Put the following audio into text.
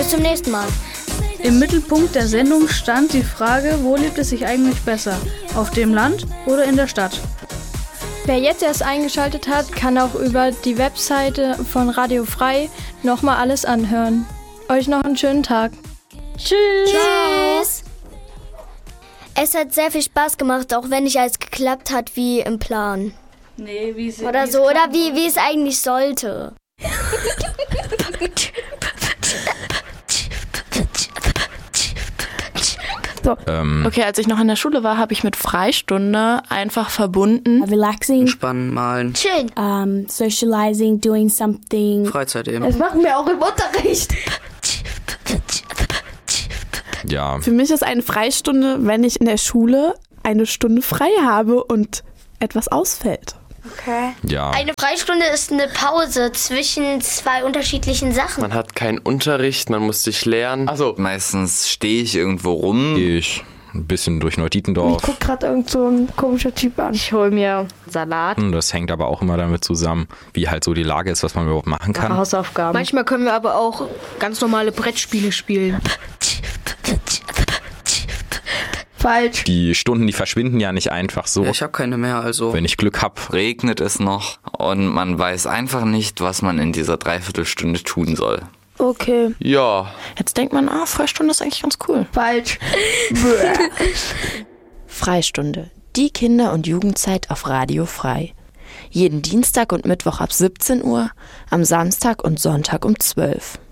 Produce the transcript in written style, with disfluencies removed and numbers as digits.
Bis zum nächsten Mal. Im Mittelpunkt der Sendung stand die Frage, wo lebt es sich eigentlich besser? Auf dem Land oder in der Stadt? Wer jetzt erst eingeschaltet hat, kann auch über die Webseite von Radio Frei nochmal alles anhören. Euch noch einen schönen Tag. Tschüss. Tschüss. Es hat sehr viel Spaß gemacht, auch wenn nicht alles geklappt hat wie im Plan. Nee, wie es Oder so, oder wie es eigentlich sollte. So. Okay, als ich noch in der Schule war, habe ich mit Freistunde einfach verbunden. Relaxing. Entspannen, malen. Schön. Socializing, doing something. Freizeit eben. Das machen wir auch im Unterricht. Ja. Für mich ist eine Freistunde, wenn ich in der Schule eine Stunde frei habe und etwas ausfällt. Okay. Ja. Eine Freistunde ist eine Pause zwischen zwei unterschiedlichen Sachen. Man hat keinen Unterricht, man muss sich lernen. Also meistens stehe ich irgendwo rum. Ich ein bisschen durch Neutietendorf. Ich guck gerade irgend so ein komischer Typ an. Ich hole mir Salat. Das hängt aber auch immer damit zusammen, wie halt so die Lage ist, was man überhaupt machen kann. Hausaufgaben. Manchmal können wir aber auch ganz normale Brettspiele spielen. Falsch. Die Stunden, die verschwinden ja nicht einfach so. Ja, ich habe keine mehr, also. Wenn ich Glück habe. Regnet es noch und man weiß einfach nicht, was man in dieser Dreiviertelstunde tun soll. Okay. ja. Jetzt denkt man, Freistunde ist eigentlich ganz cool. Falsch. Freistunde, die Kinder- und Jugendzeit auf Radio Frei. Jeden Dienstag und Mittwoch ab 17 Uhr, am Samstag und Sonntag um 12 Uhr.